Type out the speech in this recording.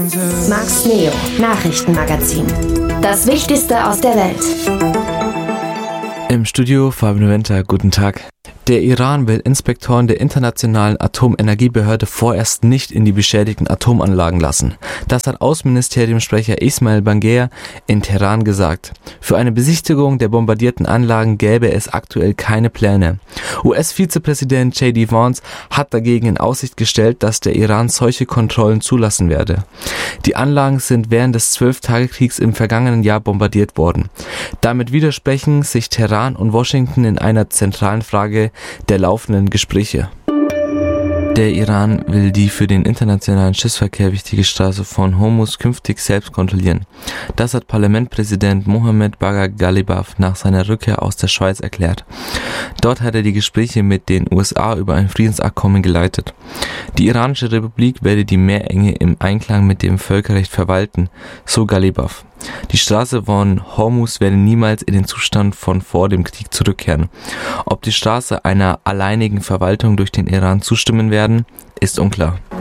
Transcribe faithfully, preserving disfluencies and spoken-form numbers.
Max Neo Nachrichtenmagazin. Das Wichtigste aus der Welt. Im Studio Fabian Noventa, guten Tag. Der Iran will Inspektoren der Internationalen Atomenergiebehörde vorerst nicht in die beschädigten Atomanlagen lassen. Das hat Außenministeriumssprecher Ismail Bangher in Teheran gesagt. Für eine Besichtigung der bombardierten Anlagen gäbe es aktuell keine Pläne. U S-Vizepräsident J D Vance hat dagegen in Aussicht gestellt, dass der Iran solche Kontrollen zulassen werde. Die Anlagen sind während des Zwölftagekriegs im vergangenen Jahr bombardiert worden. Damit widersprechen sich Teheran und Washington in einer zentralen Frage der laufenden Gespräche. Der Iran will die für den internationalen Schiffsverkehr wichtige Straße von Hormuz künftig selbst kontrollieren. Das hat Parlamentspräsident Mohammed Bagher Ghalibaf nach seiner Rückkehr aus der Schweiz erklärt. Dort hat er die Gespräche mit den U S A über ein Friedensabkommen geleitet. Die iranische Republik werde die Meerenge im Einklang mit dem Völkerrecht verwalten, so Ghalibaf. Die Straße von Hormuz werde niemals in den Zustand von vor dem Krieg zurückkehren. Ob die Straße einer alleinigen Verwaltung durch den Iran zustimmen werden, ist unklar.